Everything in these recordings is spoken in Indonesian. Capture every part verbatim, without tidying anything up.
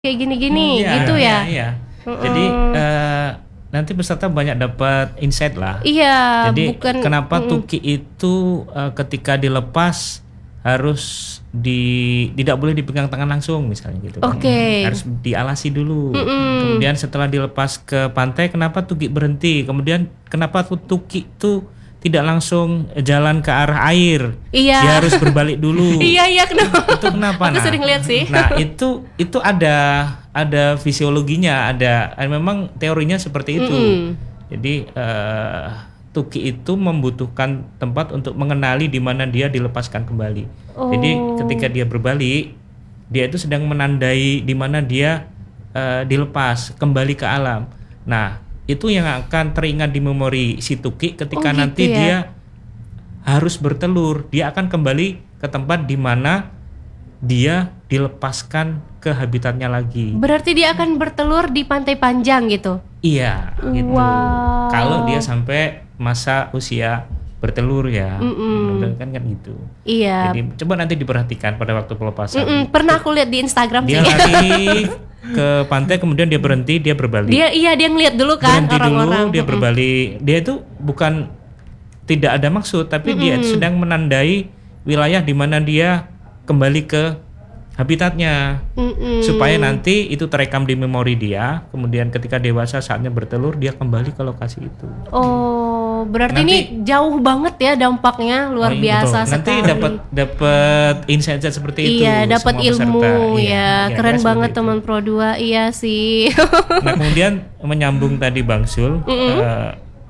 kayak gini-gini Iya, gitu ya. iya, iya. Mm-mm. Jadi eh, nanti peserta banyak dapat insight lah. Iya, Jadi bukan kenapa mm-mm. tuki itu eh, ketika dilepas harus di tidak boleh dipegang tangan langsung misalnya gitu kan. Oke. Harus dialasi dulu. Mm-mm. Kemudian setelah dilepas ke pantai, kenapa tuki berhenti? Kemudian kenapa tuh tuki itu tidak langsung jalan ke arah air? Iya. Dia harus berbalik dulu. Iya, iya, kenapa? Itu kenapa? Aku sering lihat sih. Nah, itu itu ada ada fisiologinya, ada memang teorinya seperti itu. Mm-mm. Jadi eh, tuki itu membutuhkan tempat untuk mengenali di mana dia dilepaskan kembali. Oh. Jadi ketika dia berbalik, dia itu sedang menandai di mana dia eh, dilepas kembali ke alam. Nah, itu yang akan teringat di memori si tuki ketika Oh, gitu nanti ya? dia harus bertelur. Dia akan kembali ke tempat di mana dia dilepaskan ke habitatnya lagi. Berarti dia akan bertelur di pantai panjang gitu. Iya, gitu. Wow. Kalau dia sampai masa usia bertelur ya, Mm-mm. mudah-mudahan kan kan gitu. Iya. Jadi coba nanti diperhatikan pada waktu pelepasan. Mm-mm, pernah aku lihat di Instagram Dia sih. lari ke pantai, kemudian dia berhenti, dia berbalik. Dia iya dia ngeliat dulu kan Berhenti orang-orang. dulu, dia Mm-mm. berbalik. Dia itu bukan tidak ada maksud, tapi dia Mm-mm. sedang menandai wilayah di mana dia kembali ke habitatnya. Mm-mm. Supaya nanti itu terekam di memori dia, kemudian ketika dewasa saatnya bertelur dia kembali ke lokasi itu. Oh, berarti Nanti- ini jauh banget ya dampaknya, luar Oh, iya, biasa betul. Nanti sekali. dapat dapat insight seperti itu. Iya, dapat semua ilmu peserta. Iya, ya. kira-kira Keren seperti banget itu. teman Pro dua. Iya sih. Nah, kemudian menyambung tadi Bang Sul, eh,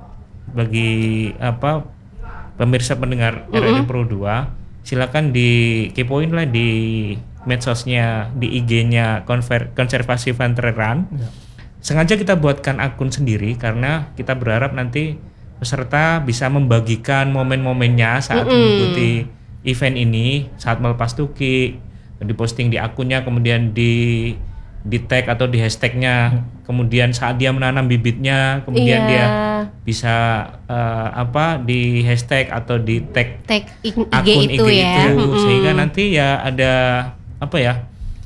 bagi apa pemirsa pendengar R R I Pro dua, silakan di kepoin lah di medsosnya, di I G-nya Konver- Konservasi Veteran. Sengaja kita buatkan akun sendiri karena kita berharap nanti peserta bisa membagikan momen-momennya saat mengikuti event ini, saat melepas tuki, diposting di akunnya, kemudian di di tag atau di hashtagnya, kemudian saat dia menanam bibitnya, kemudian Iya. dia bisa eh, apa di hashtag atau di tag Tag I G akun itu I G ya. itu, Mm-mm. sehingga nanti ya ada apa ya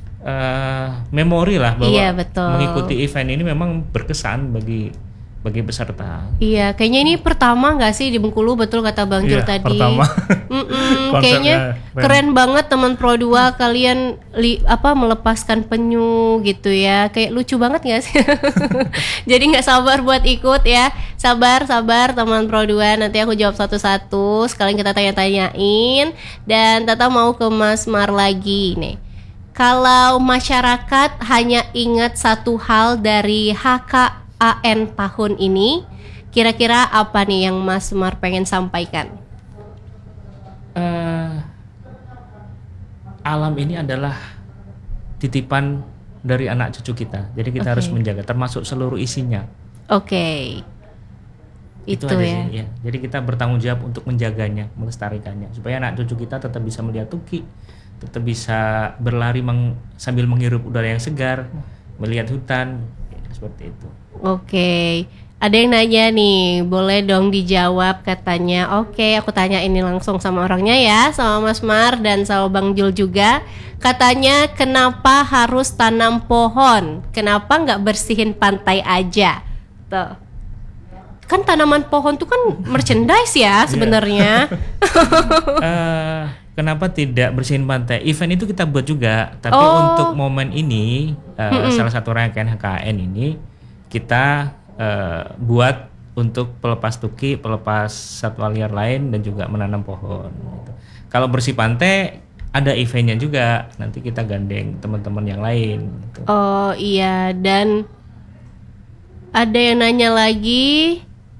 eh, memori lah bahwa Iya, betul. mengikuti event ini memang berkesan bagi bagi peserta. Iya, kayaknya ini pertama nggak sih di Bengkulu, betul kata Bang Jul Iya, tadi. pertama. Mm-mm, Konsepnya kayaknya keren. keren banget teman Pro dua kalian li, apa melepaskan penyu gitu ya. Kayak lucu banget nggak sih? Jadi nggak sabar buat ikut ya. Sabar, sabar teman Pro dua. Nanti aku jawab satu-satu. Sekalian kita tanya-tanyain. Dan Tata mau ke Mas Mar lagi nih. Kalau masyarakat hanya ingat satu hal dari H K A N tahun ini, kira-kira apa nih yang Mas Mar pengen sampaikan? Eh, alam ini adalah titipan dari anak cucu kita, jadi kita Oke. harus menjaga, termasuk seluruh isinya. Oke, itu, aja ya. sih, ya. Jadi kita bertanggung jawab untuk menjaganya, melestarikannya, supaya anak cucu kita tetap bisa melihat tuki, tetap bisa berlari meng- sambil menghirup udara yang segar, melihat hutan, ya, seperti itu. Oke, ada yang nanya nih, boleh dong dijawab katanya. Oke, aku tanya ini langsung sama orangnya ya, sama Mas Mar dan sama Bang Jul juga. Katanya kenapa harus tanam pohon? Kenapa nggak bersihin pantai aja? Tuh. Kan tanaman pohon tuh kan merchandise ya sebenarnya. Eh, kenapa tidak bersihin pantai? Event itu kita buat juga, tapi Oh. untuk momen ini, eh, salah satu rangkaian H K A N ini kita eh, buat untuk pelepas tuki, pelepas satwa liar lain, dan juga menanam pohon. gitu. Kalau bersih pantai ada eventnya juga, nanti kita gandeng teman-teman yang lain. gitu. Oh iya, dan ada yang nanya lagi,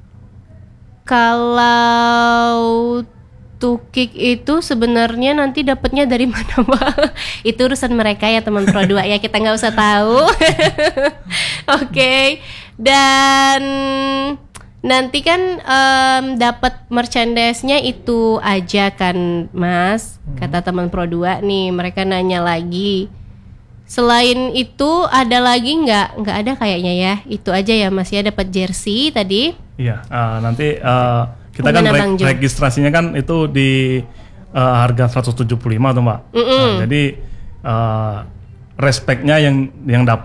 kalau tukik itu sebenarnya nanti dapatnya dari mana, Pak? Itu urusan mereka ya teman Pro dua ya, kita nggak usah tahu. Oke, dan nanti kan em, dapat merchandise-nya itu aja kan, Mas? Kata teman Pro dua nih, mereka nanya lagi. Selain itu ada lagi nggak? Nggak ada kayaknya ya. Itu aja ya Mas ya, dapat jersey tadi. Iya, uh, nanti uh, kita Gimana, kan re- Bang Jul? registrasinya kan itu di uh, harga seratus tujuh puluh lima tuh Mbak. Nah, jadi uh, respectnya yang yang dapat